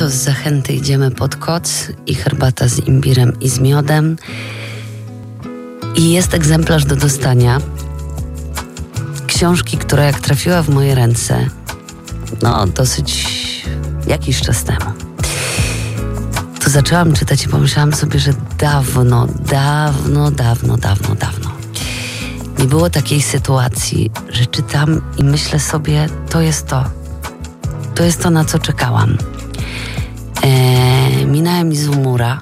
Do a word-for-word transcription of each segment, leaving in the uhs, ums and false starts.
z zachęty idziemy pod koc i herbata z imbirem i z miodem. I jest egzemplarz do dostania książki, która jak trafiła w moje ręce, no dosyć jakiś czas temu, to zaczęłam czytać i pomyślałam sobie, że dawno, dawno, dawno, dawno, dawno nie było takiej sytuacji, że czytam i myślę sobie, to jest to. To jest to, na co czekałam. Eee, Minaya Mizumura,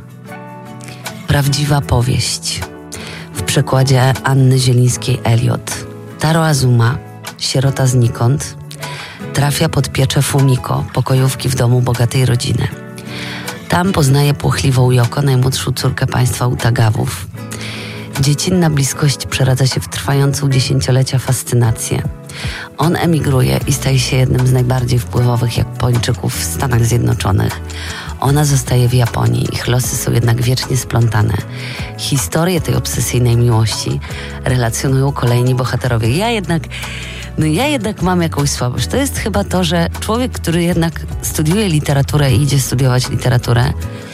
prawdziwa powieść. W przekładzie Anny Zielińskiej-Elliot. Taro Azuma, sierota znikąd, trafia pod pieczę Fumiko, pokojówki w domu bogatej rodziny. Tam poznaje płochliwą Yoko, najmłodszą córkę państwa Utagawów. Dziecinna bliskość przeradza się w trwającą dziesięciolecia fascynację. On emigruje i staje się jednym z najbardziej wpływowych Japończyków w Stanach Zjednoczonych. Ona zostaje w Japonii. Ich losy są jednak wiecznie splątane. Historię tej obsesyjnej miłości relacjonują kolejni bohaterowie. Ja jednak, no ja jednak mam jakąś słabość. To jest chyba to, że człowiek, który jednak studiuje literaturę i idzie studiować literaturę,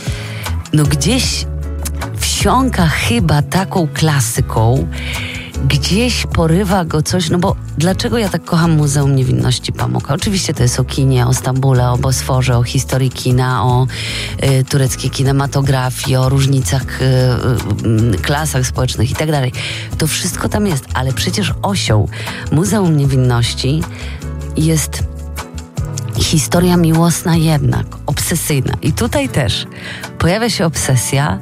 no gdzieś wsiąka chyba taką klasyką, gdzieś porywa go coś, no bo dlaczego ja tak kocham Muzeum Niewinności Pamuka? Oczywiście to jest o kinie, o Stambule, o Bosforze, o historii kina, o y, tureckiej kinematografii, o różnicach, y, y, klasach społecznych i tak dalej. To wszystko tam jest, ale przecież osią Muzeum Niewinności jest historia miłosna jednak, obsesyjna. I tutaj też pojawia się obsesja,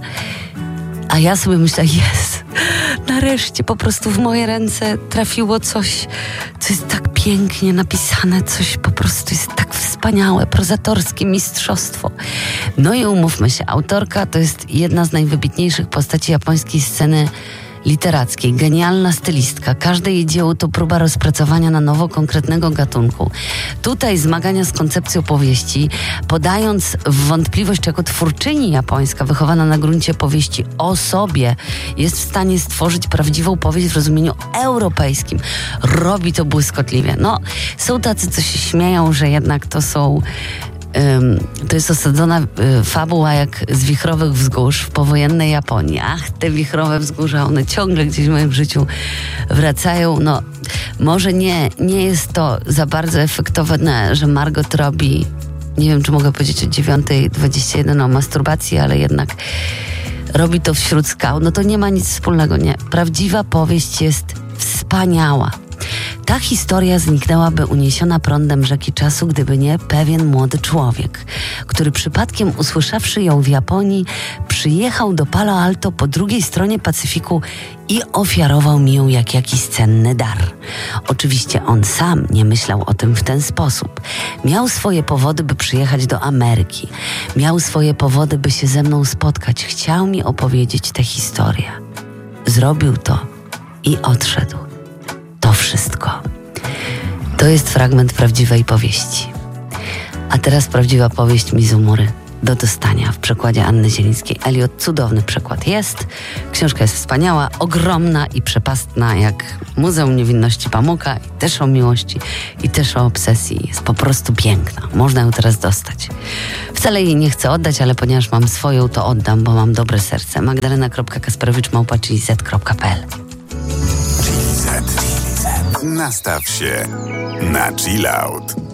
a ja sobie myślę, jest, nareszcie po prostu w moje ręce trafiło coś, co jest tak pięknie napisane, coś po prostu jest tak wspaniałe, prozatorskie mistrzostwo. No i umówmy się, autorka to jest jedna z najwybitniejszych postaci japońskiej sceny literackiej, genialna stylistka. Każde jej dzieło to próba rozpracowania na nowo konkretnego gatunku. Tutaj zmagania z koncepcją powieści, podając w wątpliwość, czy jako twórczyni japońska, wychowana na gruncie powieści o sobie, jest w stanie stworzyć prawdziwą powieść w rozumieniu europejskim. Robi to błyskotliwie. No, są tacy, co się śmieją, że jednak to są Um, to jest osadzona y, fabuła jak z wichrowych wzgórz w powojennej Japonii. Ach, te wichrowe wzgórza, one ciągle gdzieś w moim życiu wracają. No, może nie, nie jest to za bardzo efektowne, że Margot robi, nie wiem, czy mogę powiedzieć o dziewiąta dwadzieścia jeden o masturbacji, ale jednak robi to wśród skał. No to nie ma nic wspólnego, nie. Prawdziwa powieść jest wspaniała. Ta historia zniknęłaby uniesiona prądem rzeki czasu, gdyby nie pewien młody człowiek, który przypadkiem usłyszawszy ją w Japonii, przyjechał do Palo Alto po drugiej stronie Pacyfiku i ofiarował mi ją jak jakiś cenny dar. Oczywiście on sam nie myślał o tym w ten sposób. Miał swoje powody, by przyjechać do Ameryki. Miał swoje powody, by się ze mną spotkać. Chciał mi opowiedzieć tę historię. Zrobił to i odszedł. To wszystko. To jest fragment prawdziwej powieści. A teraz prawdziwa powieść Mizumury do dostania w przekładzie Anny Zielińskiej-Elliot. Cudowny przekład jest. Książka jest wspaniała, ogromna i przepastna jak Muzeum Niewinności Pamuka. I też o miłości, i też o obsesji. Jest po prostu piękna. Można ją teraz dostać. Wcale jej nie chcę oddać, ale ponieważ mam swoją, to oddam, bo mam dobre serce. magdalena kropka kasperowicz małpa chili z kropka p l. Nastaw się na chill out.